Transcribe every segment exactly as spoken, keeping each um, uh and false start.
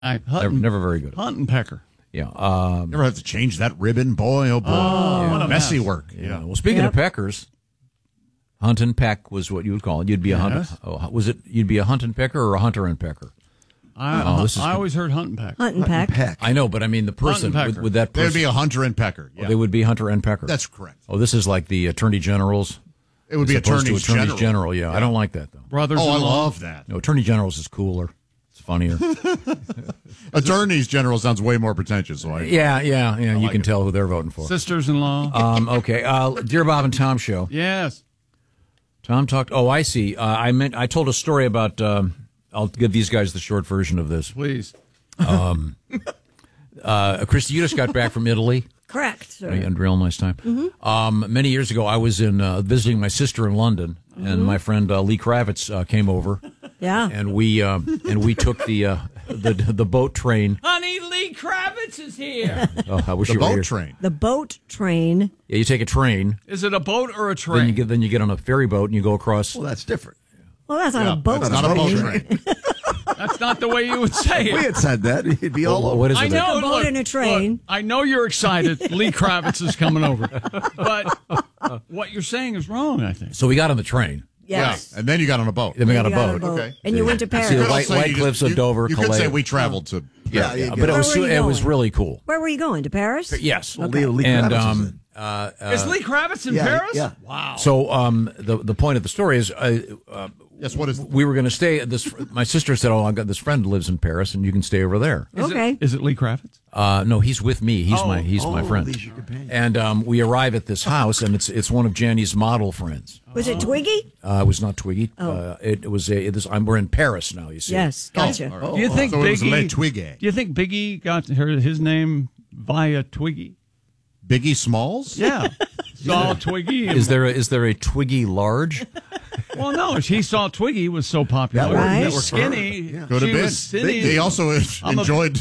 I, Hunt Never, and, never very good. Hunt and pecker. Yeah. Um, Never have to change that ribbon, boy. Oh boy, Oh, yeah. what a messy mess. work. yeah. Yeah. Well, speaking Yep. of peckers, hunt and peck was what you would call it. You'd be a Yes. hunter. Oh, was it? You'd be a hunt and pecker or a hunter and pecker? I, Oh, this is I good. always heard hunt and peck. Hunt and peck. Peck. I know, but I mean the person. Hunt and Would, pecker. would that There'd person? be a hunter and pecker. Yeah. oh, they would be hunter and pecker. That's correct. Oh, this is like the attorney generals. It would be as opposed attorneys, to attorneys general. general. Yeah, I don't like that though. Brothers Oh, I in law. love that. No, attorney generals is cooler. It's funnier. Attorneys general sounds way more pretentious. So I, yeah, yeah, yeah. You like can it. tell who they're voting for. Sisters in law. Um, okay, uh, dear Bob and Tom show. yes. Tom talked. Oh, I see. Uh, I meant I told a story about. Um, I'll give these guys the short version of this. Please. Uh, Christy, you just got back from Italy. Correct. Sir. And real nice time. Mm-hmm. Um, many years ago, I was in uh, visiting my sister in London, Mm-hmm. and my friend uh, Lee Kravitz uh, came over, Yeah. and we uh, and we took the uh, the the boat train. Honey, Lee Kravitz is here. Oh, I wish the you were boat here. train. The boat train. Yeah, you take a train, Is it a boat or a then train? you get then you get on a ferry boat, and you go across. Well, that's different. Well, that's not Yeah, a boat that's not a boat train. train. That's not the way you would say We it. had said that. It'd be all Well, over. what is I it? know. A boat look, and a train. look, I know you're excited. Lee Kravitz is coming over. But what you're saying is wrong, I think. So we got on the train. Yes. Yeah, and then you got on a boat. Then we got You a got boat. Okay. And you went to See Paris. the You could white- say white you cliffs just- of you- Dover, You could Calais. say we traveled to. Yeah, you But get it was Where were you it was going? really cool. Where were you going? To Paris? Yes. Well, Lee, Lee And Kravitz is um, in. uh, uh, Is Lee Kravitz in yeah, Paris? yeah. Wow. so um, the the point of the story is. Uh, uh, Yes. What is? we were going to stay at this. My sister said, "Oh, I've got this friend lives in Paris, and you can stay over there." Is it- Okay. Is it Lee Kravitz? Uh, no, he's with me. He's Oh. my he's my Oh, friend. Lee's your companion. And um, we arrive at this house, and it's it's one of Janny's model friends. Was it Twiggy? Uh, it was not Twiggy. Oh. Uh, it, it was a. It is, I'm, we're in Paris now. You see. Yes. Gotcha. all right. Do you think So it was Le Biggie? Twiggy. Do you think Biggie got her, his name via Twiggy? Biggie Smalls? Yeah. Saw Twiggy. Is there a, is there a Twiggy large? Well, no. He saw Twiggy was so popular. That worked- Right. that He's worked for her. skinny. Yeah. Could have She been. was skinny. He also I'm a- enjoyed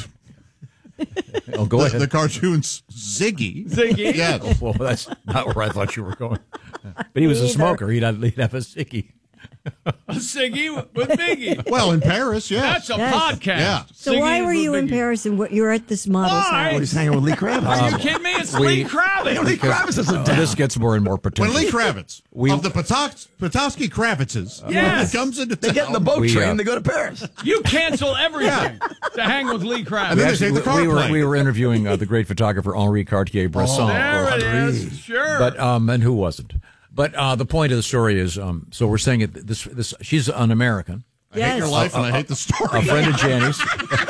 Oh, go the, ahead. the cartoons Ziggy. Ziggy. Yes. Well, that's not where I thought you were going. But he was a Neither. smoker. He'd have, he'd have a sticky. Siggy with Biggie. Well, in Paris, yes. That's a Yes. podcast. Yeah. So why Siggy were with you in Biggie. Paris and what, you're at this model's Why? Oh, he's house? hanging with Lee Kravitz. Are you kidding me? It's we- Lee Kravitz. Lee Kravitz is a Oh, this gets more and more When pretentious. Lee Kravitz We- of the Potos- Potosky Kravitzes Yes. comes into They town, get in the boat We, uh, train. They go to Paris. You cancel everything to hang with Lee Kravitz. And then they Actually, take the car we, were, plane. we were interviewing uh, the great photographer Henri Cartier-Bresson. there it is. Sure. But um, and who wasn't? But uh, the point of the story is, um, so we're saying it. This this she's an American, I hate your Yes. life and I hate the story. a friend of Janny's.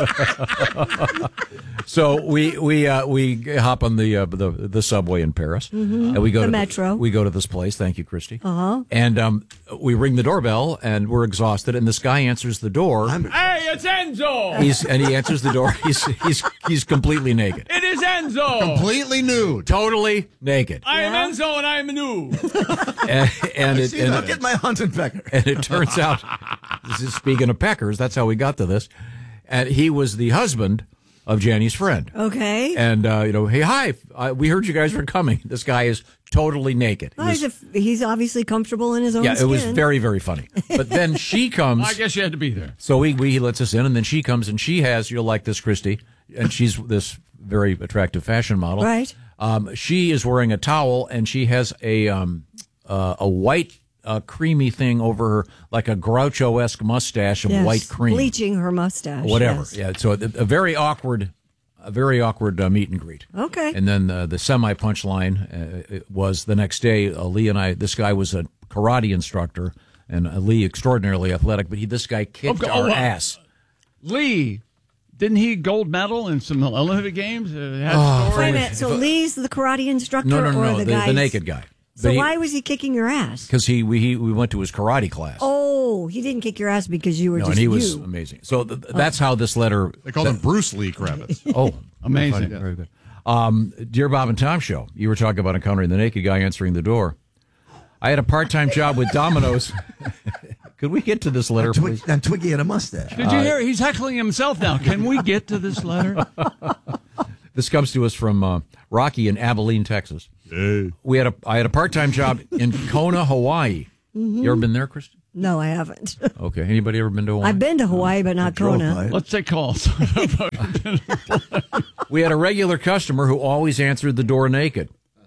So we we uh, we hop on the uh, the the subway in Paris, and we go The to metro. we go to this place. Thank you, Christy. Uh-huh. And um, we ring the doorbell, and we're exhausted. And this guy answers the door. hey, it's Enzo. He's and he answers the door. He's he's he's completely naked, It is Enzo. Completely nude. totally naked. I am Yeah. Enzo and I am new. And, and it see and, that. Get my hunt and pecker. and it turns out, this is speaking of peckers, that's how we got to this. And he was the husband of Janny's friend. Okay. And, uh, you know, hey, hi, uh, we heard you guys were coming. This guy is totally naked. It Well, was- he's, a, he's obviously comfortable in his own yeah, skin. it was very, very funny. But then she comes. I guess you had to be there. So we, we he lets us in, and then she comes, and she has, you'll like this, Christy, and she's this very attractive fashion model. Right. Um, she is wearing a towel, and she has a um, uh, a white uh, creamy thing over her, like a Groucho-esque mustache of Yes. white cream. Bleaching her mustache. Whatever. yes. Yeah. So a, a very awkward, a very awkward uh, meet and greet. Okay. And then uh, the semi punchline uh, was the next day. Uh, Lee and I. This guy was a karate instructor, and uh, Lee extraordinarily athletic, but he this guy kicked Okay, our oh, uh, ass. Lee, didn't he gold medal in some Olympic games? Uh, had Oh, stories? Wait a minute. So Lee's the karate instructor No, no, no, or no. the The, guy? the naked guy. So why was he kicking your ass? Because he we he, we went to his karate class. Oh, he didn't kick your ass because you were no, just and he was you. amazing. So th- that's how this letter. They called him Bruce Lee Kravitz. Oh, Amazing. Very, very good. Um, Dear Bob and Tom show. You were talking about encountering the naked guy answering the door. I had a part-time job with Domino's. Could we get to this letter, Twig, please? and Twiggy had a mustache. Did you hear? He's heckling himself now. Can we get to this letter? This comes to us from uh, Rocky in Abilene, Texas. We had a I had a part-time job in Kona, Hawaii. You ever been there, Kristen? No, I haven't. Okay. Anybody ever been to Hawaii? I've been to Hawaii, but not drove Kona. by it. Let's take calls. We had a regular customer who always answered the door naked.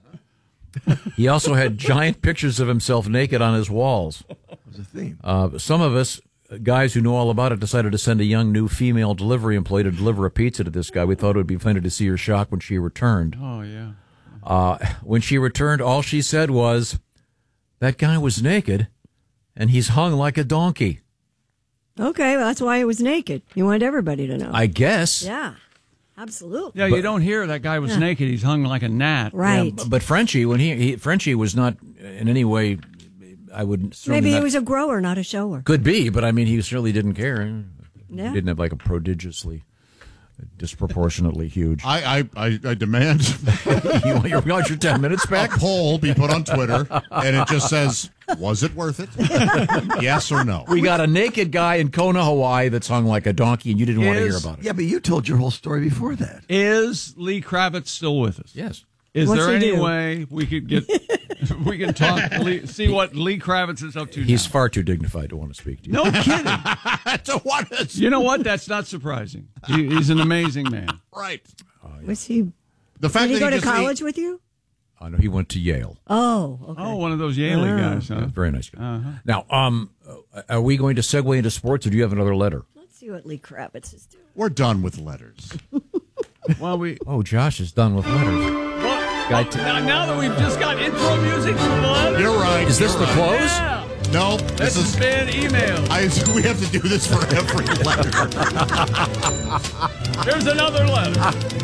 He also had giant pictures of himself naked on his walls. It was a theme. Uh, some of us, guys who know all about it, decided to send a young new female delivery employee to deliver a pizza to this guy. We thought it would be funny to see her shock when she returned. Oh, yeah. Uh, when she returned, all she said was, "That guy was naked, and he's hung like a donkey." Okay, well, that's why he was naked. He wanted everybody to know. I guess. yeah, absolutely. Yeah, you don't hear that guy was naked. He's hung like a gnat. Right. Yeah, but Frenchie, when he, he Frenchie was not in any way, I would certainly Maybe not, he was a grower, not a shower. could be, but I mean, he certainly didn't care. Yeah. He didn't have like a prodigiously, disproportionately huge. I, I, I, I demand you, want your, you want your ten minutes a back? poll be put on Twitter, and it just says, was it worth it? Yes or no? We got a naked guy in Kona, Hawaii that's hung like a donkey, and you didn't want to hear Is- about it. Yeah, but you told your whole story before that. Is Lee Kravitz still with us? Yes. Is What's there he any do? way we could get we can talk Lee, see what Lee Kravitz is up to He's now? far too dignified to want to speak to you. No kidding. So what is You know what? That's not surprising. He, he's an amazing man. right? Was he? The fact Did he that go to just- college with you? I know he went to Yale. Oh, okay. Oh, one of those Yale guys, huh? Very nice guy. Now, um, uh, are we going to segue into sports, or do you have another letter? Let's see what Lee Kravitz is doing. We're done with letters. Well, we Oh, Josh is done with letters. well, Guy t- now, now that we've just got intro music for the letter, You're right. Is this you're the right. close? yeah, No, this this has is. been email. I, we have to do this for every letter. Here's another letter.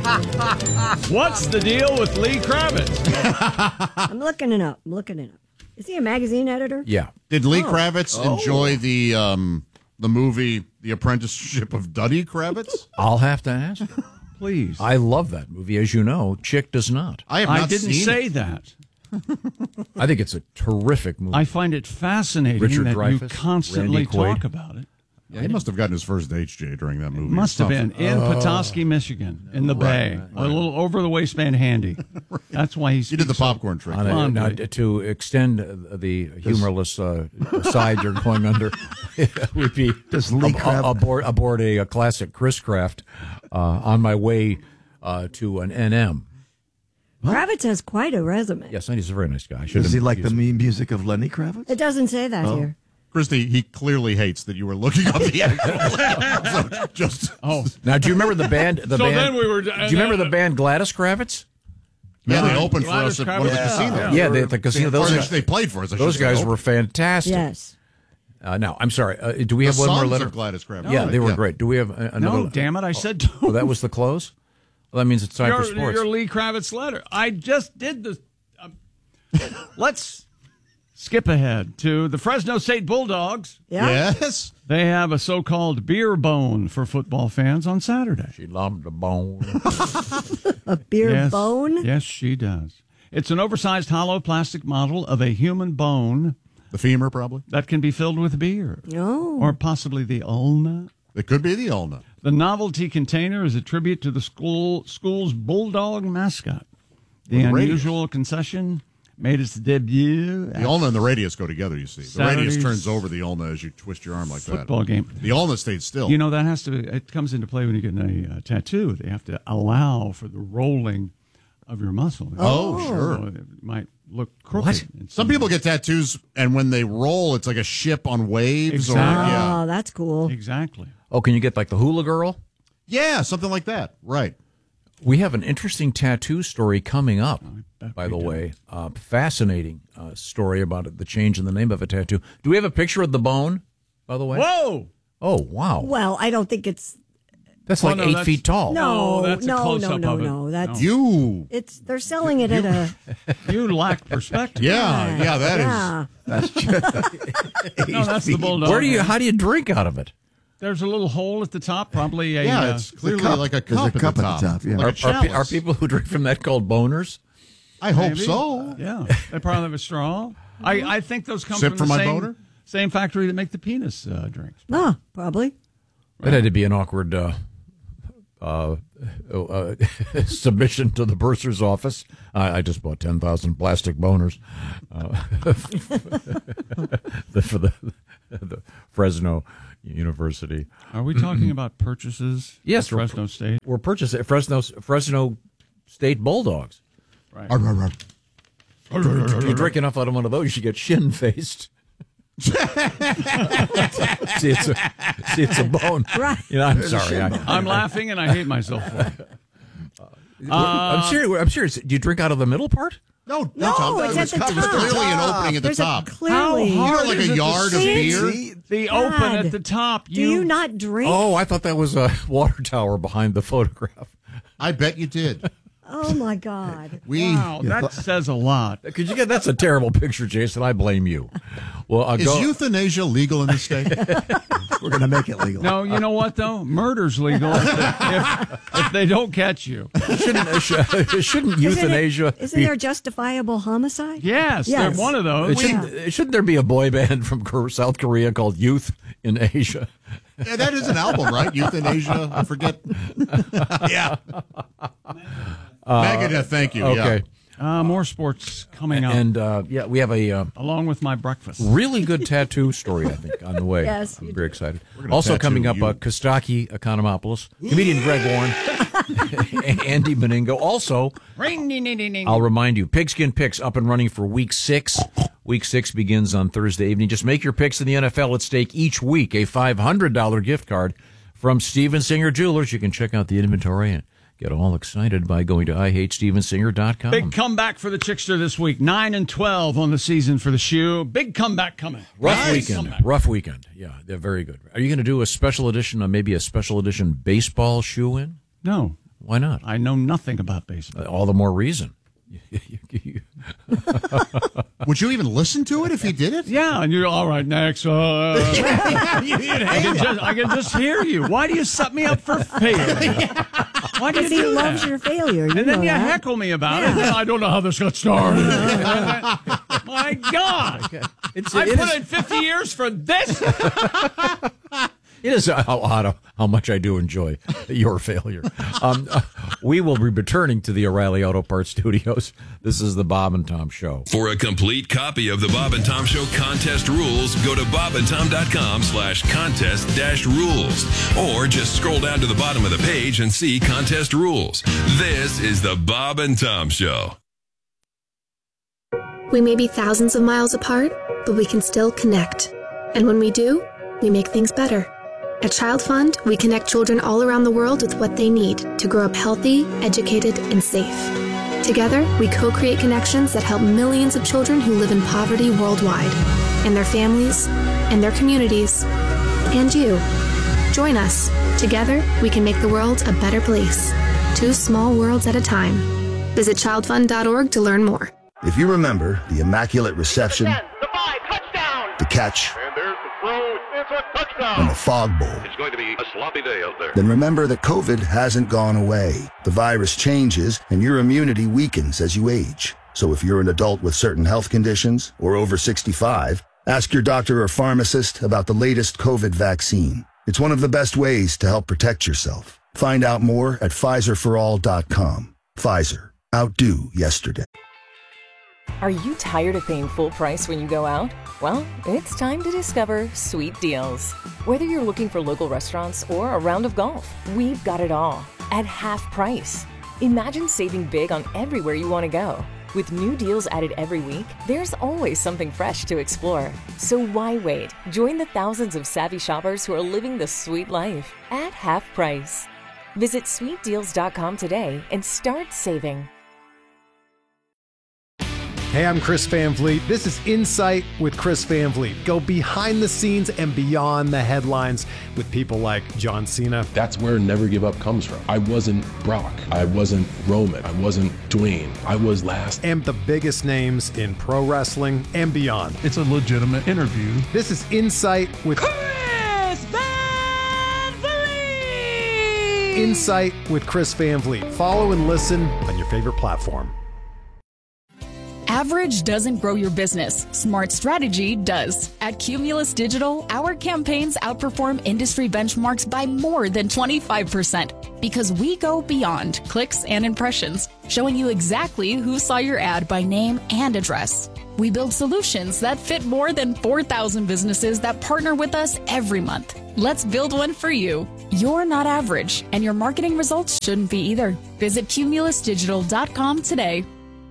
What's the deal with Lee Kravitz? I'm looking it up. I'm looking it up. Is he a magazine editor? Yeah. Did Lee Kravitz enjoy the um, the movie The Apprenticeship of Duddy Kravitz? I'll have to ask. Please. I love that movie, as you know. Chick does not. I have I not didn't seen say it. that. I think it's a terrific movie. I find it fascinating Richard that Dreyfuss, you constantly Randy Quaid. talk about it. Yeah, he must have gotten his first H J during that movie. Must have been Something. in Petoskey, Michigan, in the Bay, a little over the waistband handy. That's why he's He did the popcorn trick. On a- Fondly. now, to extend uh, the humorless uh, side you're going under, it would be Does Lee ab- Krav- aboard, aboard a, a classic Chris Craft uh, on my way uh, to an N M. Kravitz has quite a resume. Yes, and he's a very nice guy. I should Does have he like the used- mean music of Lenny Kravitz? It doesn't say that Oh. here. Christy, he clearly hates that you were looking up the actual. So just Oh, Now, do you remember the band? The So band, then we were- Do you remember the band Gladys Kravitz? yeah, they Yeah. opened for Gladys us at one of the Kravitz. casinos. Yeah. Yeah, they, at the casino. Or Those they, guys, they played for us. I those should say. guys were fantastic. Yes. Uh, now, I'm sorry. Uh, do we The have one more sons letter? of Gladys Kravitz. Yeah, Right, they were yeah. great. Do we have a- another? no, damn it! I said Oh, that was the close. Well, that means it's time your, for sports. your Lee Kravitz letter. I just did the. Um, let's skip ahead to the Fresno State Bulldogs. Yeah. Yes. They have a so-called beer bone for football fans on Saturday. She loved the bone. A beer yes, bone. Yes, she does. It's an oversized hollow plastic model of a human bone The femur, probably. that can be filled with beer. Oh. Or possibly the ulna. It could be the ulna. The novelty container is a tribute to the school school's bulldog mascot. The Or the radius. unusual concession made its debut The at ulna and the radius go together, you see. The Saturday's radius turns over the ulna as you twist your arm like football that. game. The ulna stays still. You know, that has to, it comes into play when you get a uh, tattoo. They have to allow for the rolling of your muscle. Oh, sure. So it might look crooked. What? in Some people get tattoos, and when they roll, it's like a ship on waves. Or, Exactly. yeah. Oh, that's cool. Exactly. Oh, can you get like the hula girl? yeah, something like that. Right. We have an interesting tattoo story coming up, bet by we the do. way. Uh, fascinating uh, story about it, the change in the name of a tattoo. Do we have a picture of the bone, by the way? Whoa! Oh, wow. Well, I don't think it's. That's Oh, like no, eight that's- feet tall. No, Oh, that's a no, no, close-up no, of it. no. That's You. it's. They're selling it at a. You lack perspective. Yeah, yeah, that is. yeah. That's just No, that's the bulldog. Where do you? How do you drink out of it? There's a little hole at the top, probably a. Yeah, uh, it's clearly cup. like a There's cup, a cup at, at the the top. top, yeah. Like Are, a are, pe- chalice. are people who drink from that called boners? I hope maybe. so. Yeah, they probably have a straw. I, I think those come Sip from for the my same, boner? same factory that make the penis uh, drinks. No, probably. That had to be an awkward uh, uh, uh, submission to the bursar's office. I, I just bought ten thousand plastic boners uh, for the, the Fresno University. Are we talking about purchases? Yes, at Fresno State. We're purchasing Fresno Fresno State Bulldogs. Right. You drink enough out of one of those, you get shin faced. see, it's a, see, it's a bone. Right. You know, I'm sorry. I, I'm laughing and I hate myself for it. Uh, I'm serious. I'm serious. Do you drink out of the middle part? No, No, Tom, it's it at was, the it was top. clearly an opening at the There's top. a clearly. How You know, hard like is a it to yard of see beer. The open God. at the top. Do you not drink? Oh, I thought that was a water tower behind the photograph. I bet you did. Oh, my God. We Wow, that says a lot. Could you get? That's a terrible picture, Jason. I blame you. Well, I'll is go. euthanasia legal in the state? We're going to make it legal. No, you know what, though? Murder's legal if they, if, if they don't catch you. shouldn't uh, sh- shouldn't euthanasia? Isn't, it, isn't be- there justifiable homicide? Yes, Yes. they're one of those. It shouldn't, shouldn't there be a boy band from Kor- South Korea called Youth in Asia? Yeah, that is an album, right? Euthanasia. I forget. Yeah. Megadeth, thank you. Okay. Uh, more sports coming up, And uh, yeah, we have a uh, along with my breakfast. really good tattoo story, I think, on the way. Yes, I'm you very excited. gonna Also tattoo coming up, you. uh, Kostaki Economopoulos, comedian Greg Warren, and Andy Beningo. Also, I'll remind you, Pigskin Picks up and running for week six. Week six begins on Thursday evening. Just make your picks in the N F L at stake each week. A five hundred dollars gift card from Steven Singer Jewelers. You can check out the inventory and get all excited by going to I hate steven singer dot com. Big comeback for the Chickster this week. Nine and twelve on the season for the shoe. Big comeback coming. Rough Nice weekend. comeback. Rough weekend. Yeah, they're very good. Are you going to do a special edition, uh, maybe a special edition baseball shoe in? No, Why not? I know nothing about baseball. All the more reason. Would you even listen to it if he did it? Yeah, and you're all right. Next, uh, I can just I can just hear you. Why do you set me up for failure? Why do you Because he do loves that? your failure. You And know then you that. heckle me about it. I don't know how this got started. My God. It's, I it put is- in fifty years for this. It is how odd how much I do enjoy your failure. Um, uh, we will be returning to the O'Reilly Auto Parts Studios. This is the Bob and Tom Show. For a complete copy of the Bob and Tom Show contest rules, go to bob and tom dot com slash contest dash rules. Or just scroll down to the bottom of the page and see contest rules. This is the Bob and Tom Show. We may be thousands of miles apart, but we can still connect. And when we do, we make things better. At Child Fund, we connect children all around the world with what they need to grow up healthy, educated, and safe. Together, we co-create connections that help millions of children who live in poverty worldwide, and their families, and their communities, and you. Join us. Together, we can make the world a better place. Two small worlds at a time. Visit child fund dot org to learn more. If you remember the Immaculate Reception, The five, touchdown! the catch, And there's the throw. It's a touchdown. and the Fog Bowl, It's going to be a sloppy day out there. then remember that COVID hasn't gone away. The virus changes, and your immunity weakens as you age. So if you're an adult with certain health conditions or over sixty-five, ask your doctor or pharmacist about the latest COVID vaccine. It's one of the best ways to help protect yourself. Find out more at Pfizer for all dot com. Pfizer. Outdo yesterday. Are you tired of paying full price when you go out? Well, it's time to discover Sweet Deals. Whether you're looking for local restaurants or a round of golf, we've got it all at half price. Imagine saving big on everywhere you want to go. With new deals added every week, there's always something fresh to explore. So why wait? Join the thousands of savvy shoppers who are living the sweet life at half price. Visit sweet deals dot com today and start saving. Hey, I'm Chris Van Vliet. This is Insight with Chris Van Vliet. Go behind the scenes and beyond the headlines with people like John Cena. That's where Never Give Up comes from. I wasn't Brock. I wasn't Roman. I wasn't Dwayne. I was last. And the biggest names in pro wrestling and beyond. It's a legitimate interview. This is Insight with Chris Van Vliet! Insight with Chris Van Vliet. Follow and listen on your favorite platform. Average doesn't grow your business. Smart strategy does. At Cumulus Digital, our campaigns outperform industry benchmarks by more than twenty-five percent because we go beyond clicks and impressions, showing you exactly who saw your ad by name and address. We build solutions that fit more than four thousand businesses that partner with us every month. Let's build one for you. You're not average, and your marketing results shouldn't be either. Visit cumulus digital dot com today.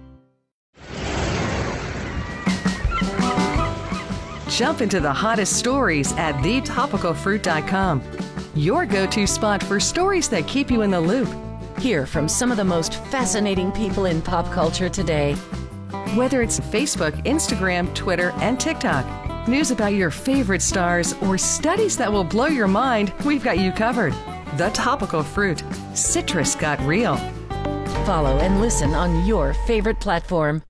Jump into the hottest stories at the topical fruit dot com. Your go-to spot for stories that keep you in the loop. Hear from some of the most fascinating people in pop culture today. Whether it's Facebook, Instagram, Twitter, and TikTok, news about your favorite stars, or studies that will blow your mind, we've got you covered. The Topical Fruit. Citrus got real. Follow and listen on your favorite platform.